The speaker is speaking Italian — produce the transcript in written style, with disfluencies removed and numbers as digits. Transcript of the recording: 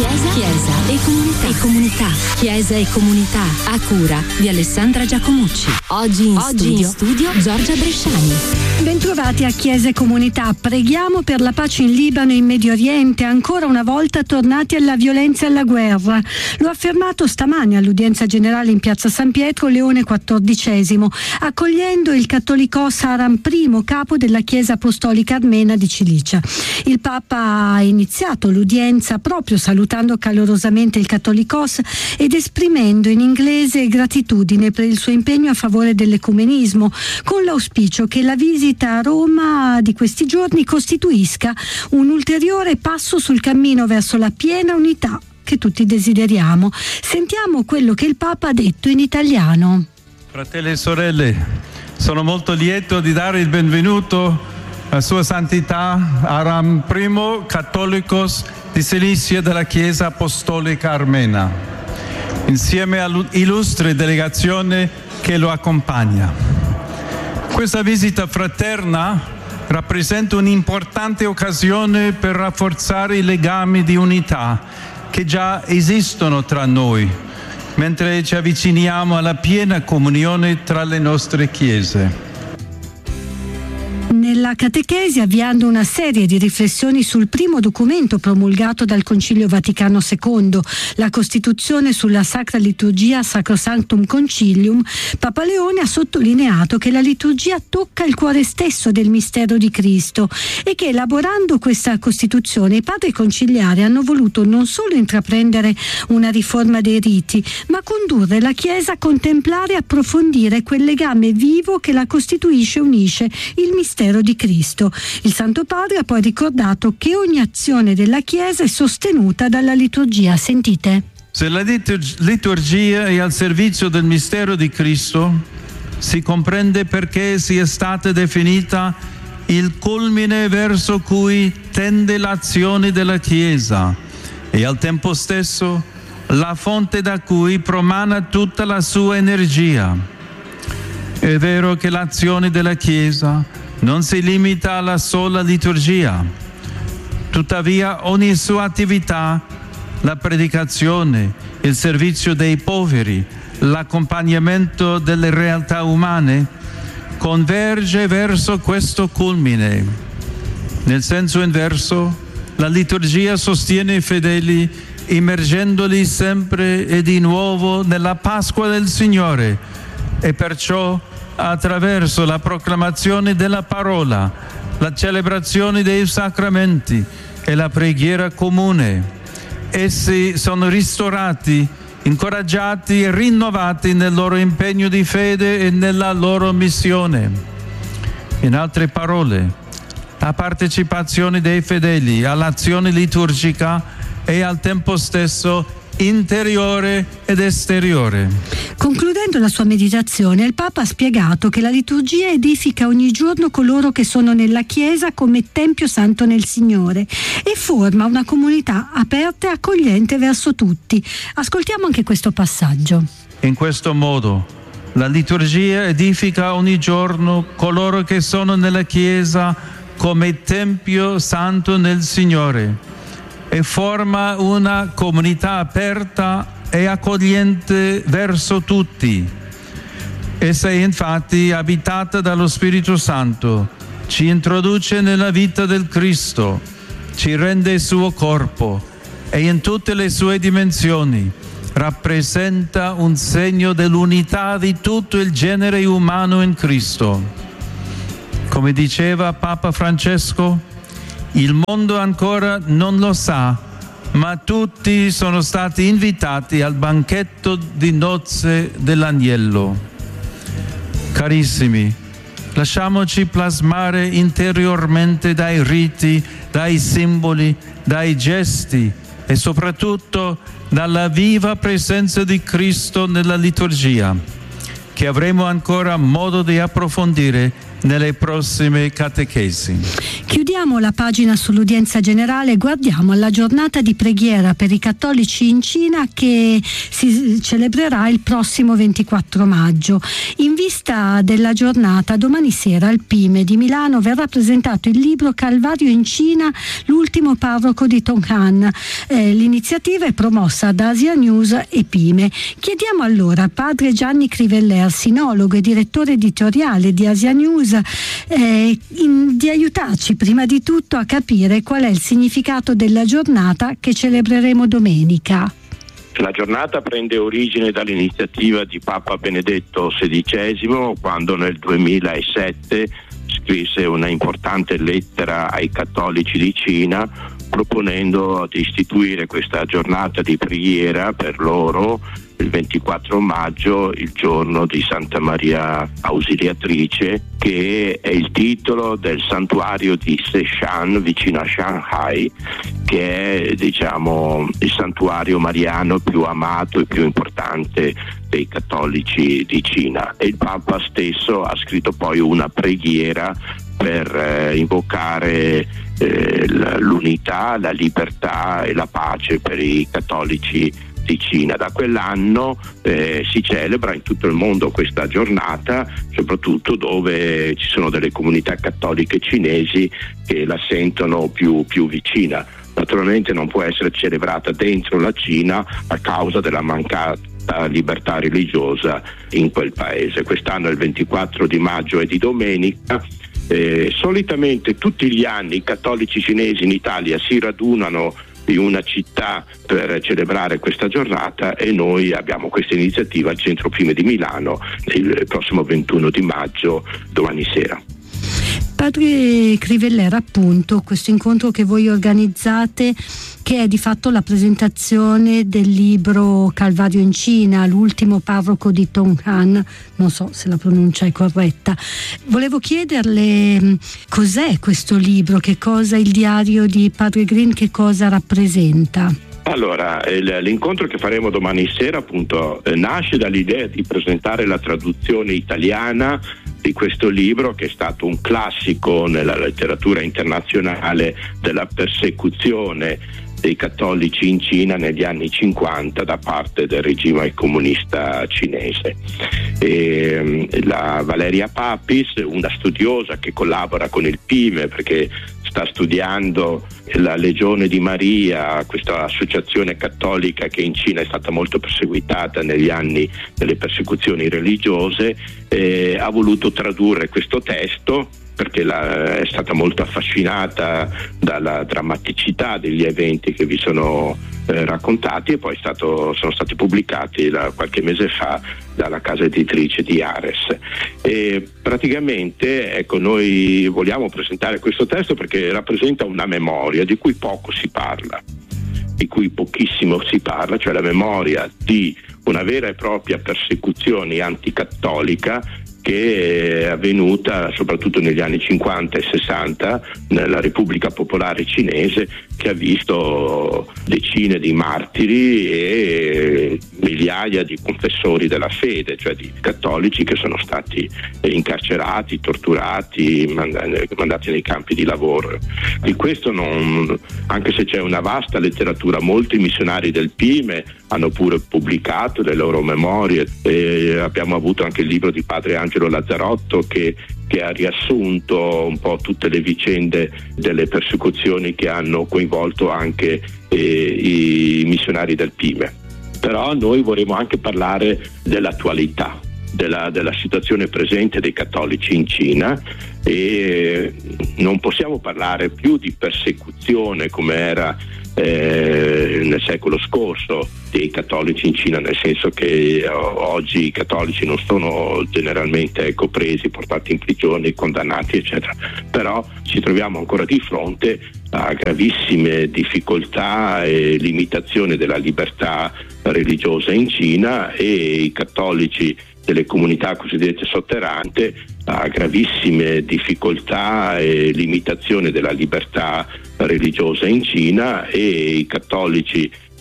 Chiesa e comunità. Chiesa e comunità, a cura di Alessandra Giacomucci. Oggi in studio Giorgia Bresciani. Bentrovati a Chiesa e comunità. Preghiamo per la pace in Libano e in Medio Oriente, ancora una volta tornati alla violenza e alla guerra. Lo ha affermato stamani all'udienza generale in piazza San Pietro Leone XIV, accogliendo il cattolicos Aram I, capo della Chiesa Apostolica Armena di Cilicia. Il Papa ha iniziato l'udienza proprio salutando calorosamente il cattolicos ed esprimendo in inglese gratitudine per il suo impegno a favore dell'ecumenismo, con l'auspicio che la visita a Roma di questi giorni costituisca un ulteriore passo sul cammino verso la piena unità che tutti desideriamo. Sentiamo quello che il Papa ha detto in italiano. Fratelli e sorelle, sono molto lieto di dare il benvenuto a Sua Santità Aram I, Cattolicos di Cilicia della Chiesa Apostolica Armena, insieme all'illustre delegazione che lo accompagna. Questa visita fraterna rappresenta un'importante occasione per rafforzare i legami di unità che già esistono tra noi, mentre ci avviciniamo alla piena comunione tra le nostre chiese. Nella catechesi, avviando una serie di riflessioni sul primo documento promulgato dal Concilio Vaticano II, la Costituzione sulla Sacra Liturgia Sacrosanctum Concilium, Papa Leone ha sottolineato che la liturgia tocca il cuore stesso del mistero di Cristo e che, elaborando questa Costituzione, i padri conciliari hanno voluto non solo intraprendere una riforma dei riti, ma condurre la Chiesa a contemplare e approfondire quel legame vivo che la costituisce e unisce il mistero di Cristo. Il Santo Padre ha poi ricordato che ogni azione della Chiesa è sostenuta dalla liturgia. Sentite. Se la liturgia è al servizio del mistero di Cristo, si comprende perché sia stata definita il culmine verso cui tende l'azione della Chiesa e al tempo stesso la fonte da cui promana tutta la sua energia. È vero che l'azione della Chiesa non si limita alla sola liturgia, tuttavia ogni sua attività, la predicazione, il servizio dei poveri, l'accompagnamento delle realtà umane, converge verso questo culmine. Nel senso inverso, la liturgia sostiene i fedeli immergendoli sempre e di nuovo nella Pasqua del Signore e perciò attraverso la proclamazione della parola, la celebrazione dei sacramenti e la preghiera comune. Essi sono ristorati, incoraggiati e rinnovati nel loro impegno di fede e nella loro missione. In altre parole, la partecipazione dei fedeli all'azione liturgica è al tempo stesso interiore ed esteriore. Concludendo la sua meditazione, il Papa ha spiegato che la liturgia edifica ogni giorno coloro che sono nella Chiesa come Tempio Santo nel Signore e forma una comunità aperta e accogliente verso tutti. Ascoltiamo anche questo passaggio. In questo modo, la liturgia edifica ogni giorno coloro che sono nella Chiesa come Tempio Santo nel Signore e forma una comunità aperta e accogliente verso tutti. Essa è infatti abitata dallo Spirito Santo, ci introduce nella vita del Cristo, ci rende il suo corpo e in tutte le sue dimensioni rappresenta un segno dell'unità di tutto il genere umano in Cristo. Come diceva Papa Francesco, il mondo ancora non lo sa, ma tutti sono stati invitati al banchetto di nozze dell'agnello. Carissimi, lasciamoci plasmare interiormente dai riti, dai simboli, dai gesti e soprattutto dalla viva presenza di Cristo nella liturgia, che avremo ancora modo di approfondire nelle prossime catechesi. Chiudiamo la pagina sull'udienza generale e guardiamo alla giornata di preghiera per i cattolici in Cina che si celebrerà il prossimo 24 maggio. In vista della giornata, domani sera al Pime di Milano verrà presentato il libro Calvario in Cina, l'ultimo parroco di Tong'an. L'iniziativa è promossa da Asia News e Pime. Chiediamo allora a padre Gianni Criveller, sinologo e direttore editoriale di Asia News, di aiutarci prima di tutto a capire qual è il significato della giornata che celebreremo domenica. La giornata prende origine dall'iniziativa di Papa Benedetto XVI, quando nel 2007 scrisse una importante lettera ai cattolici di Cina proponendo di istituire questa giornata di preghiera per loro il 24 maggio, il giorno di Santa Maria Ausiliatrice, che è il titolo del santuario di Seshan vicino a Shanghai, che è il santuario mariano più amato e più importante dei cattolici di Cina. E il Papa stesso ha scritto poi una preghiera per invocare l'unità, la libertà e la pace per i cattolici di Cina. Da quell'anno si celebra in tutto il mondo questa giornata, soprattutto dove ci sono delle comunità cattoliche cinesi che la sentono più vicina. Naturalmente non può essere celebrata dentro la Cina a causa della mancata libertà religiosa in quel paese. Quest'anno il 24 di maggio è di domenica. Solitamente tutti gli anni i cattolici cinesi in Italia si radunano in una città per celebrare questa giornata e noi abbiamo questa iniziativa al Centro Pime di Milano il prossimo 21 di maggio, domani sera. Padre Criveller, appunto, questo incontro che voi organizzate, che è di fatto la presentazione del libro Calvario in Cina, l'ultimo parroco di Tong'an, non so se la pronuncia è corretta. Volevo chiederle cos'è questo libro, che cosa il diario di Padre Green, che cosa rappresenta? Allora, l'incontro che faremo domani sera appunto nasce dall'idea di presentare la traduzione italiana di questo libro, che è stato un classico nella letteratura internazionale della persecuzione dei cattolici in Cina negli anni 50 da parte del regime comunista cinese. La Valeria Papis, una studiosa che collabora con il Pime perché sta studiando la Legione di Maria, questa associazione cattolica che in Cina è stata molto perseguitata negli anni delle persecuzioni religiose, ha voluto tradurre questo testo perché è stata molto affascinata dalla drammaticità degli eventi che vi sono raccontati, e poi sono stati pubblicati qualche mese fa dalla casa editrice di Ares. E praticamente noi vogliamo presentare questo testo perché rappresenta una memoria di cui poco si parla, di cui pochissimo si parla, cioè la memoria di una vera e propria persecuzione anticattolica che è avvenuta soprattutto negli anni 50 e 60 nella Repubblica Popolare Cinese, che ha visto decine di martiri e migliaia di confessori della fede, cioè di cattolici che sono stati incarcerati, torturati, mandati nei campi di lavoro. Di questo anche se c'è una vasta letteratura, molti missionari del Pime hanno pure pubblicato le loro memorie, e abbiamo avuto anche il libro di padre Angelo Lazzarotto che ha riassunto un po' tutte le vicende delle persecuzioni che hanno coinvolto anche i missionari del Pime. Però noi vorremmo anche parlare dell'attualità, della situazione presente dei cattolici in Cina, e non possiamo parlare più di persecuzione come era nel secolo scorso dei cattolici in Cina, nel senso che oggi i cattolici non sono generalmente presi, portati in prigione, condannati eccetera, però ci troviamo ancora di fronte a gravissime difficoltà e limitazioni della libertà religiosa in Cina, e i cattolici delle comunità cosiddette sotterranee a gravissime difficoltà e limitazioni della libertà religiosa in Cina, e i cattolici